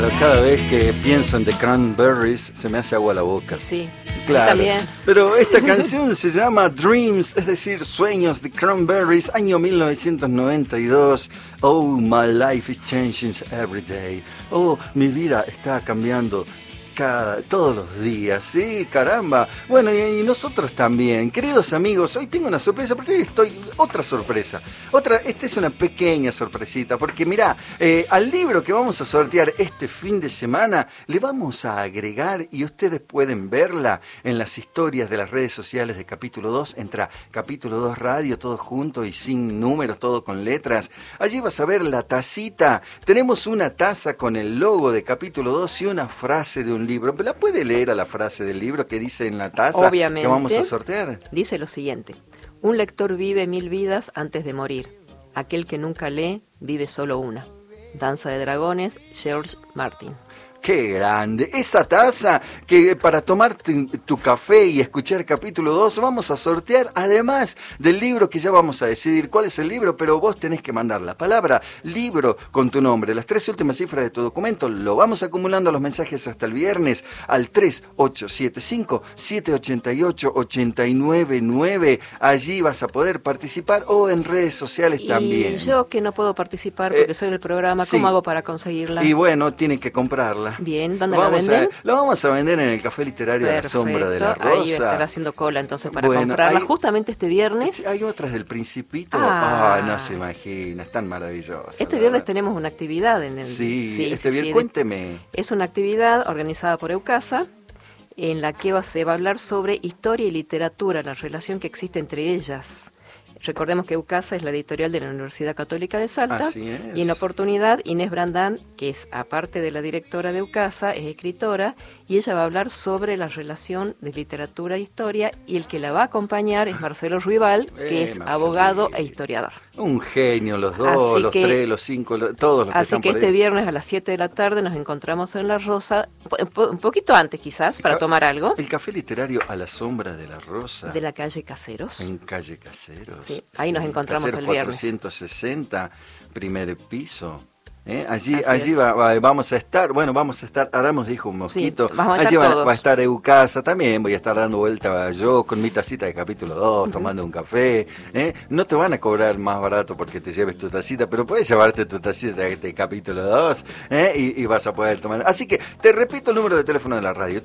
Cada vez que pienso en The Cranberries se me hace agua la boca. Sí, claro. También. Pero esta canción se llama Dreams, es decir, Sueños, The Cranberries, año 1992. Oh, my life is changing every day. Oh, mi vida está cambiando todos los días, sí, caramba. Bueno, y nosotros también, queridos amigos, hoy tengo una sorpresa, porque hoy otra sorpresa. Esta es una pequeña sorpresita, porque mirá, al libro que vamos a sortear este fin de semana, le vamos a agregar, y ustedes pueden verla en las historias de las redes sociales de Capítulo 2, entra Capítulo 2 Radio, todo junto y sin números, todo con letras. Allí vas a ver la tacita. Tenemos una taza con el logo de Capítulo 2 y una frase de un libro. ¿La puede leer a la frase del libro que dice en la taza? Obviamente, que vamos a sortear? Dice lo siguiente: un lector vive 1000 vidas antes de morir. Aquel que nunca lee vive solo una. Danza de Dragones, George Martin. ¡Qué grande! Esa taza que para tomar tu café y escuchar Capítulo 2 vamos a sortear, además del libro que ya vamos a decidir cuál es el libro, pero vos tenés que mandar la palabra libro con tu nombre, las 3 últimas cifras de tu documento. Lo vamos acumulando los mensajes hasta el viernes al 3875-788-899. Allí vas a poder participar, o en redes sociales también. Y yo que no puedo participar porque soy del programa, ¿cómo hago para conseguirla? Y bueno, tienen que comprarla. Bien, ¿dónde la venden? Lo vamos a vender en el Café Literario de la Sombra de la Rosa. Ahí va a estar haciendo cola entonces para comprarla justamente este viernes. Hay otras del Principito. No se imagina, están maravillosas. Este viernes tenemos una actividad en el... Sí, viernes, cuénteme. Es una actividad organizada por Eucasa, en la que se va a hablar sobre historia y literatura, la relación que existe entre ellas. Recordemos que Eucasa es la editorial de la Universidad Católica de Salta. Así es. Y en oportunidad Inés Brandán, que es aparte de la directora de Eucasa, es escritora, y ella va a hablar sobre la relación de literatura e historia, y el que la va a acompañar es Marcelo Ruibal, que es abogado e historiador. Un genio los dos, los tres, los cinco, todos los que están por ahí. Así que este viernes a las 7 de la tarde nos encontramos en La Rosa, un poquito antes quizás, para tomar algo. El Café Literario a la Sombra de la Rosa. De la calle Caseros. En calle Caseros. Sí, ahí nos encontramos el viernes. 460, primer piso. Allí vamos a estar, Aramos dijo un mosquito, sí, allí va a estar Eucasa, también voy a estar dando vuelta yo con mi tacita de Capítulo 2, tomando un café. No te van a cobrar más barato porque te lleves tu tacita, pero puedes llevarte tu tacita de Capítulo 2 y vas a poder tomar. Así que te repito el número de teléfono de la radio,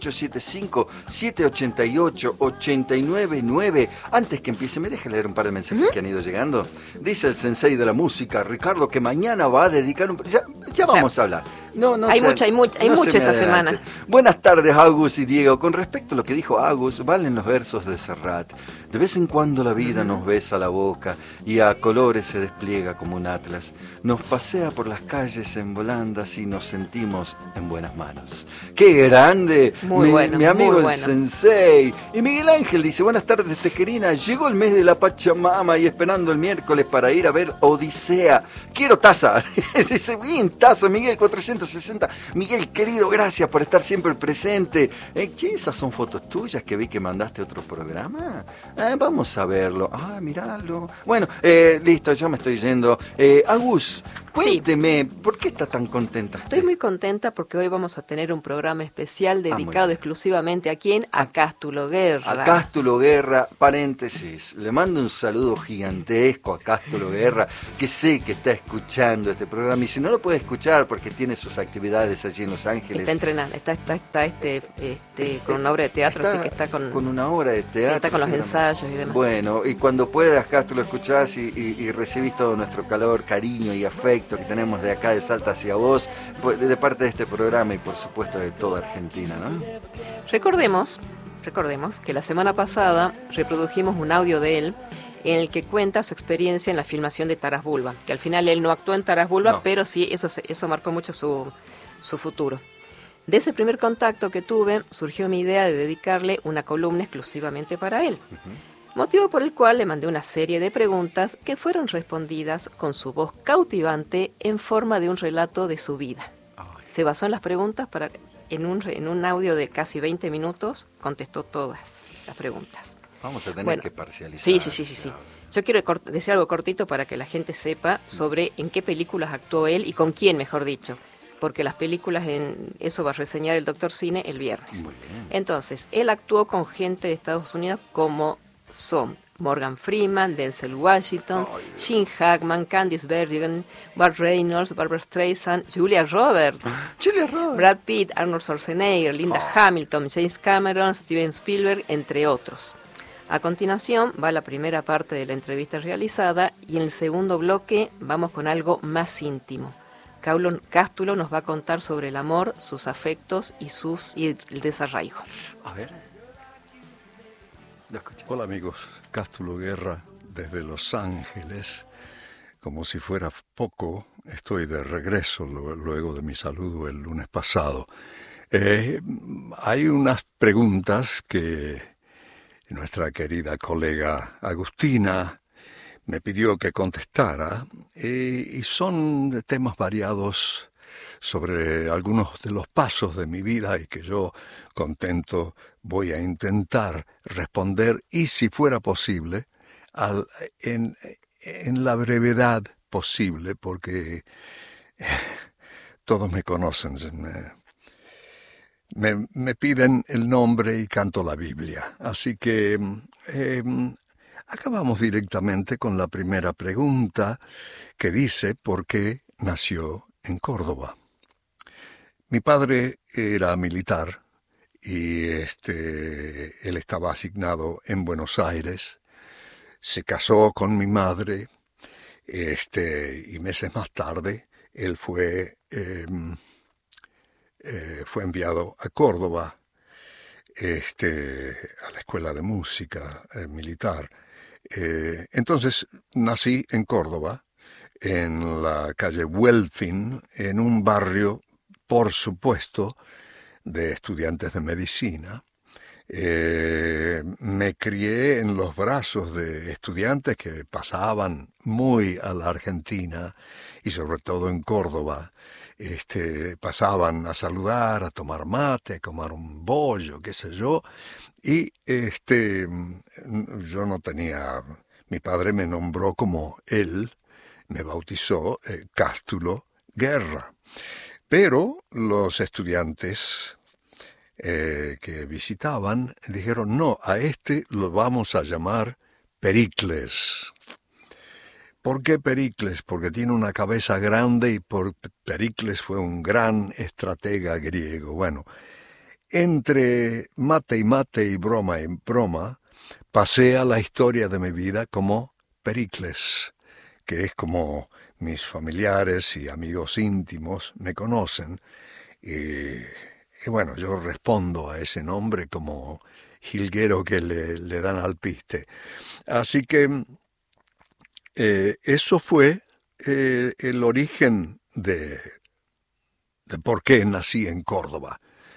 3875-788-899. Antes que empiece, me deja leer un par de mensajes que han ido llegando. Dice el sensei de la música, Ricardo, que mañana va a dedicar ya vamos a hablar. Hay mucho esta semana. Buenas tardes, Agus y Diego. Con respecto a lo que dijo Agus, valen los versos de Serrat. De vez en cuando la vida nos besa la boca y a colores se despliega como un atlas. Nos pasea por las calles en volandas y nos sentimos en buenas manos. ¡Qué grande! Mi amigo el sensei. Y Miguel Ángel dice, buenas tardes, Tejerina. Llegó el mes de la Pachamama y esperando el miércoles para ir a ver Odisea. Quiero taza. Dice, bien, taza, Miguel, 460. Miguel, querido, gracias por estar siempre presente. ¿Esas son fotos tuyas que vi que mandaste a otro programa? Vamos a verlo. Miralo. Bueno, listo, yo me estoy yendo. Agus, cuénteme, ¿por qué está tan contenta? Estoy muy contenta porque hoy vamos a tener un programa especial dedicado exclusivamente a quién, a Cástulo Guerra. A Cástulo Guerra, paréntesis, le mando un saludo gigantesco a Cástulo Guerra, que sé que está escuchando este programa, y si no lo puede escuchar porque tiene sus actividades allí en Los Ángeles. Está entrenando, está con una obra de teatro, así que está con una obra de teatro. Sí, está con los ensayos y demás. Bueno, y cuando puedas, Cástulo, lo escuchás y recibís todo nuestro calor, cariño y afecto que tenemos de acá de Salta hacia vos, de parte de este programa y por supuesto de toda Argentina, ¿no? Recordemos que la semana pasada reprodujimos un audio de él en el que cuenta su experiencia en la filmación de Taras Bulba, que al final él no actuó en Taras Bulba, pero sí, eso marcó mucho su futuro. De ese primer contacto que tuve, surgió mi idea de dedicarle una columna exclusivamente para él. Motivo por el cual le mandé una serie de preguntas que fueron respondidas con su voz cautivante en forma de un relato de su vida. Se basó en las preguntas en un audio de casi 20 minutos, contestó todas las preguntas. Vamos a tener que parcializar. Sí. Yo quiero decir algo cortito para que la gente sepa sobre en qué películas actuó él y con quién, mejor dicho. porque las películas, eso va a reseñar el Dr. Cine el viernes. Entonces, él actuó con gente de Estados Unidos como son Morgan Freeman, Denzel Washington, Gene Hackman, Candice Bergen, Burt Reynolds, Barbra Streisand, Julia Roberts, Brad Pitt, Arnold Schwarzenegger, Linda Hamilton, James Cameron, Steven Spielberg, entre otros. A continuación va la primera parte de la entrevista realizada y en el segundo bloque vamos con algo más íntimo. Cástulo nos va a contar sobre el amor, sus afectos y el desarraigo. A ver. Hola amigos, Cástulo Guerra desde Los Ángeles. Como si fuera poco, estoy de regreso luego de mi saludo el lunes pasado. Hay unas preguntas que nuestra querida colega Agustina me pidió que contestara y son de temas variados sobre algunos de los pasos de mi vida y que yo, contento, voy a intentar responder y, si fuera posible, en la brevedad posible, porque todos me conocen, me piden el nombre y canto la Biblia. Así que acabamos directamente con la primera pregunta, que dice ¿por qué nació en Córdoba? Mi padre era militar y él estaba asignado en Buenos Aires. Se casó con mi madre y meses más tarde él fue enviado a Córdoba, a la escuela de música militar. Entonces nací en Córdoba, en la calle Huelfin, en un barrio, por supuesto, de estudiantes de medicina. Me crié en los brazos de estudiantes que pasaban muy a la Argentina y sobre todo en Córdoba. Pasaban a saludar, a tomar mate, a comer un bollo, qué sé yo, y yo no tenía, mi padre me nombró como él, me bautizó Cástulo Guerra, pero los estudiantes que visitaban dijeron, no, a lo vamos a llamar Pericles. ¿Por qué Pericles? Porque tiene una cabeza grande y Pericles fue un gran estratega griego. Bueno, entre mate y broma y broma, pasé a la historia de mi vida como Pericles, que es como mis familiares y amigos íntimos me conocen. Y bueno, yo respondo a ese nombre como jilguero que le dan al piste. Así que eso fue el origen de por qué nací en Córdoba.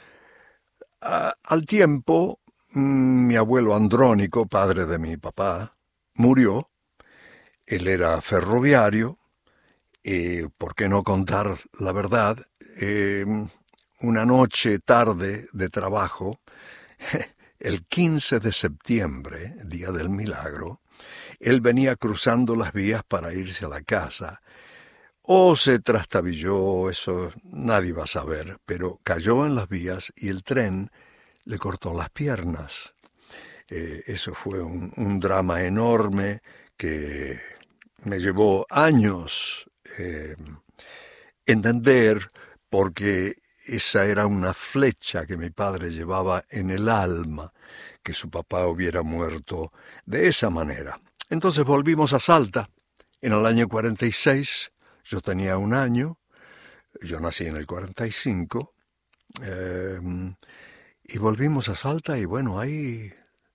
Al tiempo, mi abuelo Andrónico, padre de mi papá, murió. Él era ferroviario. ¿Por qué no contar la verdad? Una noche tarde de trabajo, el 15 de septiembre, día del milagro, él venía cruzando las vías para irse a la casa. Se trastabilló, eso nadie va a saber, pero cayó en las vías y el tren le cortó las piernas. Eso fue un drama enorme que me llevó años entender, porque esa era una flecha que mi padre llevaba en el alma, que su papá hubiera muerto de esa manera. Entonces volvimos a Salta. En el año 46, yo tenía 1 año, yo nací en el 45, y volvimos a Salta y bueno, ahí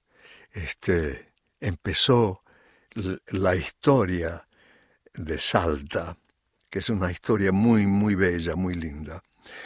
empezó la historia de Salta, que es una historia muy, muy bella, muy linda.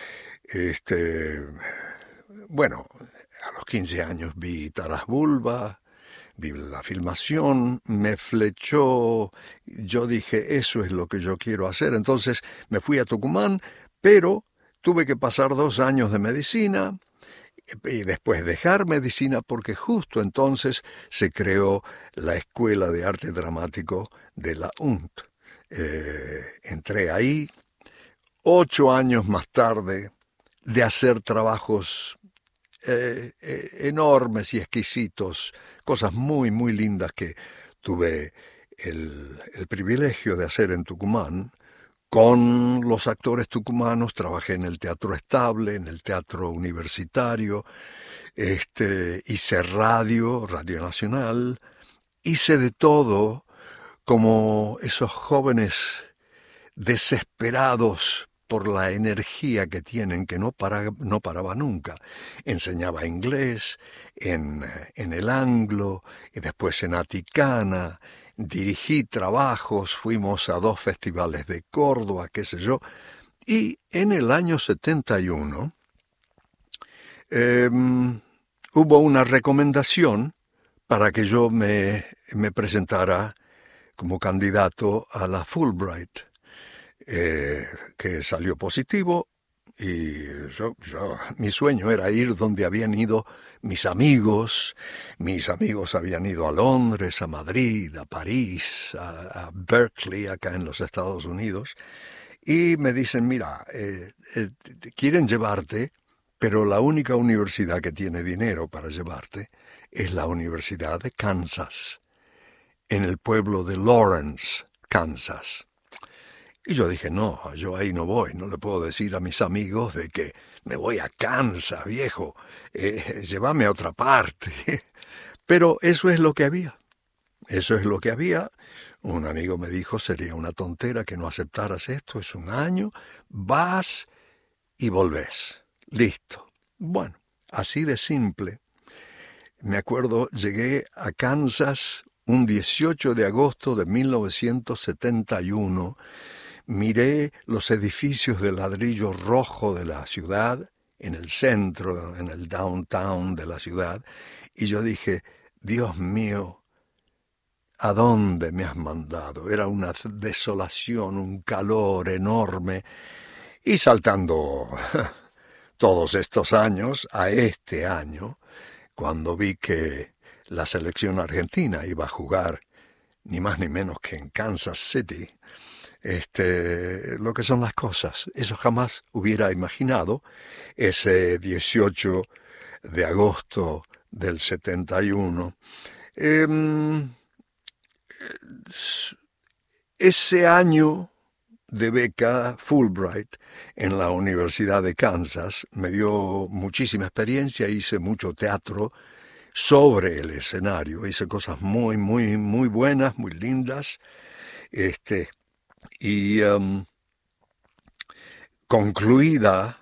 Bueno, a los 15 años vi Taras Bulba, vi la filmación, me flechó, yo dije, eso es lo que yo quiero hacer. Entonces me fui a Tucumán, pero tuve que pasar 2 años de medicina y después dejar medicina, porque justo entonces se creó la Escuela de Arte Dramático de la UNT. Entré ahí, 8 años más tarde, de hacer trabajos enormes y exquisitos, cosas muy, muy lindas que tuve el privilegio de hacer en Tucumán. Con los actores tucumanos trabajé en el Teatro Estable, en el Teatro Universitario, hice Radio Nacional, hice de todo, como esos jóvenes desesperados por la energía que tienen, que no paraba nunca. Enseñaba inglés en el Anglo, y después en Aticana, dirigí trabajos, fuimos a 2 festivales de Córdoba, qué sé yo, y en el año 71 hubo una recomendación para que yo me presentara como candidato a la Fulbright, que salió positivo, y mi sueño era ir donde habían ido mis amigos. Mis amigos habían ido a Londres, a Madrid, a París, a Berkeley, acá en los Estados Unidos, y me dicen, mira, quieren llevarte, pero la única universidad que tiene dinero para llevarte es la Universidad de Kansas, en el pueblo de Lawrence, Kansas. Y yo dije, no, yo ahí no voy, no le puedo decir a mis amigos de que me voy a Kansas, viejo, llévame a otra parte. Pero eso es lo que había, Un amigo me dijo, sería una tontera que no aceptaras esto, es 1 año, vas y volvés, listo. Bueno, así de simple. Me acuerdo, llegué a Kansas un 18 de agosto de 1971, miré los edificios de ladrillo rojo de la ciudad, en el centro, en el downtown de la ciudad, y yo dije, Dios mío, ¿a dónde me has mandado? Era una desolación, un calor enorme, y saltando todos estos años a este año, cuando vi que la selección argentina iba a jugar ni más ni menos que en Kansas City, lo que son las cosas. Eso jamás hubiera imaginado, ese 18 de agosto del 71. Ese año de beca Fulbright en la Universidad de Kansas me dio muchísima experiencia, hice mucho teatro sobre el escenario, hice cosas muy, muy, muy buenas, muy lindas, y concluido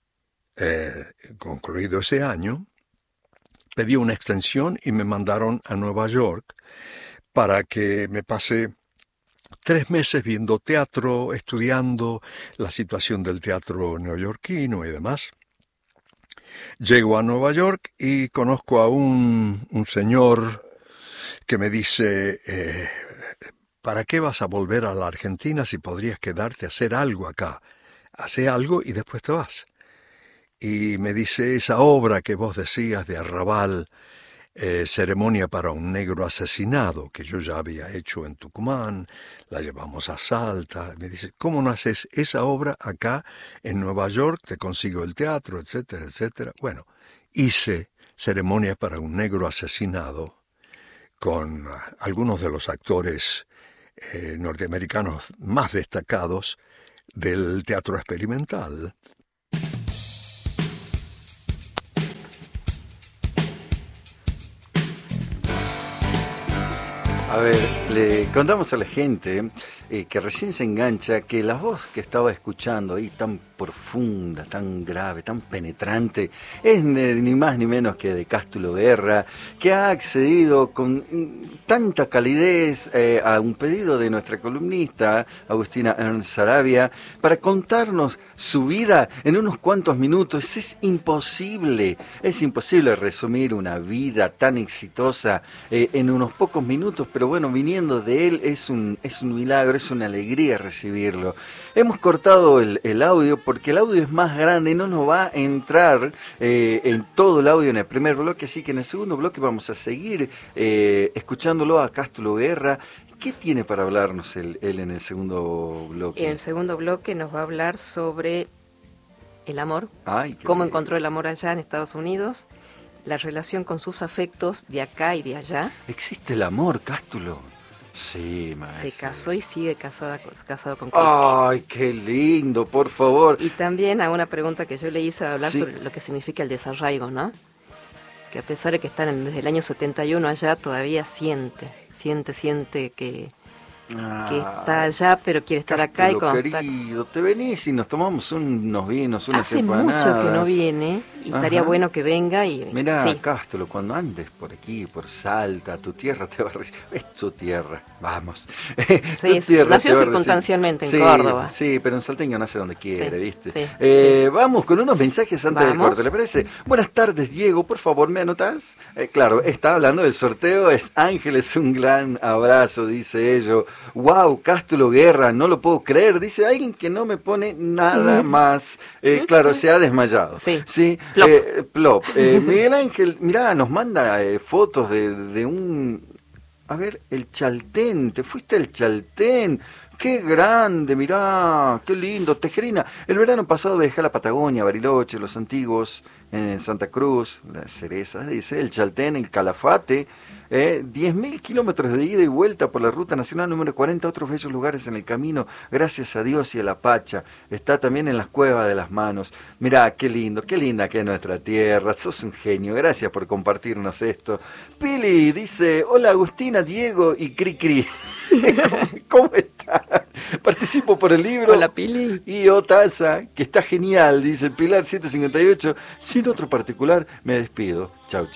ese año, pedí una extensión y me mandaron a Nueva York para que me pase 3 meses viendo teatro, estudiando la situación del teatro neoyorquino y demás. Llego a Nueva York y conozco a un señor que me dice, ¿para qué vas a volver a la Argentina si podrías quedarte a hacer algo acá? Hace algo y después te vas. Y me dice, esa obra que vos decías de Arrabal, Ceremonia para un negro asesinado, que yo ya había hecho en Tucumán, la llevamos a Salta. Me dice, ¿cómo no haces esa obra acá en Nueva York? Te consigo el teatro, etcétera, etcétera. Bueno, hice Ceremonia para un negro asesinado con algunos de los actores norteamericanos más destacados del teatro experimental. A ver, le contamos a la gente que recién se engancha que la voz que estaba escuchando ahí tan profunda, tan grave, tan penetrante, es ni más ni menos que de Cástulo Guerra, que ha accedido con tanta calidez a un pedido de nuestra columnista Agustina Ernst Sarabia para contarnos su vida en unos cuantos minutos. Es imposible resumir una vida tan exitosa en unos pocos minutos, pero bueno, viniendo de él es un milagro, es una alegría recibirlo. Hemos cortado el audio porque el audio es más grande y no nos va a entrar en todo el audio en el primer bloque, así que en el segundo bloque vamos a seguir escuchándolo a Cástulo Guerra, qué tiene para hablarnos él en el segundo bloque? En el segundo bloque nos va a hablar sobre el amor, cómo encontró el amor allá en Estados Unidos, la relación con sus afectos de acá y de allá. ¿Existe el amor, Cástulo? Sí, maestro. Se casó y sigue casado con Cristi. ¡Ay, qué lindo, por favor! Y también a una pregunta que yo le hice, hablar sobre lo que significa el desarraigo, ¿no? Que a pesar de que están desde el año 71 allá, todavía siente que está allá, pero quiere estar acá. Y cuando querido, te venís y nos tomamos unos vinos, unas empanadas. Hace mucho que no viene y estaría bueno que venga. Y mirá, Cástulo, cuando andes por aquí, por Salta, tu tierra te va a recibir. Es tu tierra, vamos. Sí, nació circunstancialmente en Córdoba. Sí, pero un salteño nace donde quiere, ¿viste? Sí. Vamos con unos mensajes antes del corte, ¿le parece? Buenas tardes, Diego, por favor, ¿me anotás? Claro, está hablando del sorteo, es Ángeles, un gran abrazo, dice ello. Wow, Cástulo Guerra, no lo puedo creer, dice alguien que no me pone nada más. Claro, se ha desmayado. Sí. Plop. Miguel Ángel, mirá, nos manda fotos de un... A ver, el Chaltén, te fuiste al Chaltén. ¡Qué grande! Mirá, qué lindo. Tejerina, el verano pasado viajé a la Patagonia, Bariloche, Los Antiguos, en Santa Cruz, las cerezas, dice, el Chaltén, el Calafate, 10.000 kilómetros de ida y vuelta por la ruta nacional número 40, otros bellos lugares en el camino, gracias a Dios y a la Pacha, está también en las cuevas de las manos. Mirá, qué lindo, qué linda que es nuestra tierra, sos un genio, gracias por compartirnos esto. Pili dice, hola Agustina, Diego y Cri. ¿Cómo está? Participo por el libro. Hola, Pili. Y Otaza, que está genial, dice Pilar 758. Sin otro particular, me despido. Chau.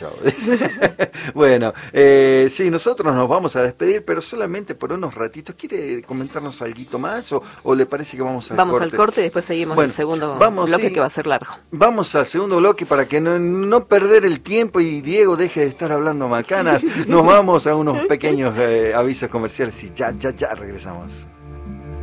Bueno, sí, nosotros nos vamos a despedir, pero solamente por unos ratitos. ¿Quiere comentarnos algo más o le parece que vamos al corte? Vamos al corte y después seguimos el segundo bloque, que va a ser largo. Vamos al segundo bloque para que no perder el tiempo y Diego deje de estar hablando macanas. Nos vamos a unos pequeños avisos comerciales y ya regresamos.